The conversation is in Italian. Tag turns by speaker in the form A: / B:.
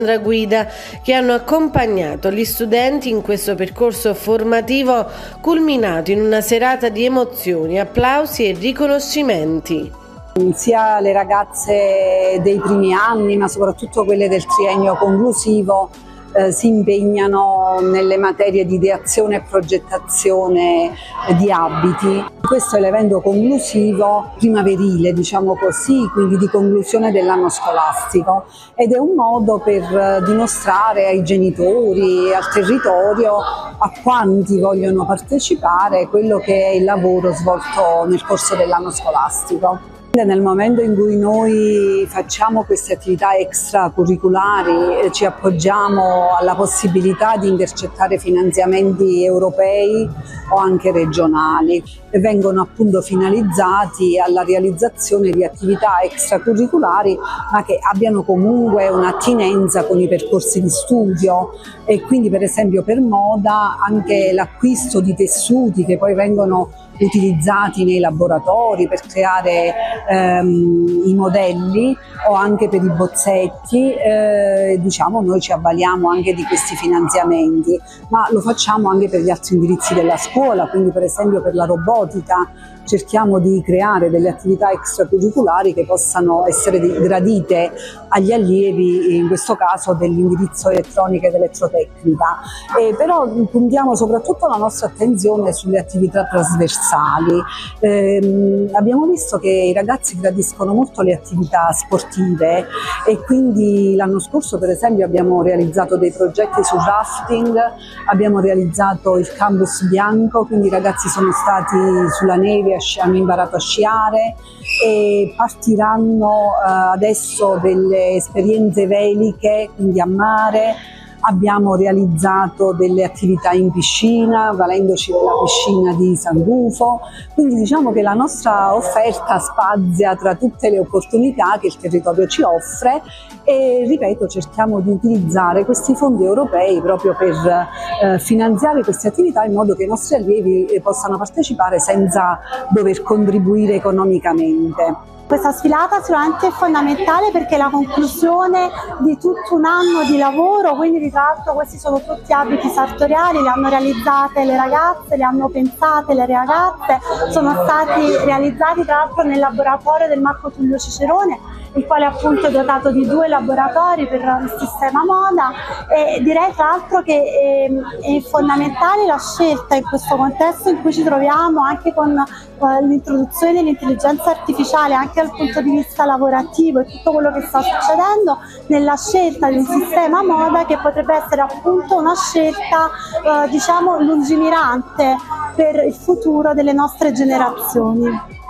A: Guida che hanno accompagnato gli studenti in questo percorso formativo culminato in una serata di emozioni, applausi e riconoscimenti.
B: Sia le ragazze dei primi anni, ma soprattutto quelle del triennio conclusivo, si impegnano nelle materie di ideazione e progettazione di abiti. Questo è l'evento conclusivo primaverile, diciamo così, quindi di conclusione dell'anno scolastico, ed è un modo per dimostrare ai genitori e al territorio, a quanti vogliono partecipare, quello che è il lavoro svolto nel corso dell'anno scolastico. Nel momento in cui noi facciamo queste attività extracurriculari ci appoggiamo alla possibilità di intercettare finanziamenti europei o anche regionali e vengono appunto finalizzati alla realizzazione di attività extracurriculari ma che abbiano comunque un'attinenza con i percorsi di studio, e quindi per esempio per moda anche l'acquisto di tessuti che poi vengono utilizzati nei laboratori per creare i modelli o anche per i bozzetti, diciamo noi ci avvaliamo anche di questi finanziamenti, ma lo facciamo anche per gli altri indirizzi della scuola, quindi per esempio per la robotica cerchiamo di creare delle attività extracurriculari che possano essere gradite agli allievi, in questo caso dell'indirizzo elettronica ed elettrotecnica, però puntiamo soprattutto la nostra attenzione sulle attività trasversali. Abbiamo visto che i ragazzi gradiscono molto le attività sportive e quindi l'anno scorso per esempio abbiamo realizzato dei progetti sul rafting, abbiamo realizzato il campus bianco, quindi i ragazzi sono stati sulla neve, hanno imparato a sciare, e partiranno adesso delle esperienze veliche, quindi a mare. Abbiamo realizzato delle attività in piscina, valendoci della piscina di San Rufo, quindi diciamo che la nostra offerta spazia tra tutte le opportunità che il territorio ci offre e, ripeto, cerchiamo di utilizzare questi fondi europei proprio per finanziare queste attività in modo che i nostri allievi possano partecipare senza dover contribuire economicamente.
C: Questa sfilata sicuramente è fondamentale perché è la conclusione di tutto un anno di lavoro, quindi tra l'altro questi sono tutti abiti sartoriali, li hanno realizzate le ragazze, li hanno pensate le ragazze, sono stati realizzati tra l'altro nel laboratorio del Marco Tullio Cicerone, il quale appunto è dotato di 2 laboratori per il sistema moda, e direi tra l'altro che è fondamentale la scelta in questo contesto in cui ci troviamo, anche con l'introduzione dell'intelligenza artificiale anche dal punto di vista lavorativo e tutto quello che sta succedendo, nella scelta di un sistema moda che potrebbe essere appunto una scelta diciamo lungimirante per il futuro delle nostre generazioni.